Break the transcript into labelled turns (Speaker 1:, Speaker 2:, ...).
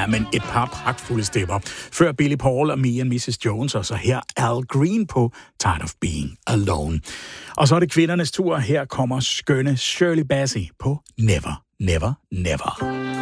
Speaker 1: men et par pragtfulde stemmer. Før Billy Paul og Me and Mrs. Jones, og så her Al Green på Tired of Being Alone. Og så er det kvindernes tur. Her kommer skønne Shirley Bassey på Never, Never, Never.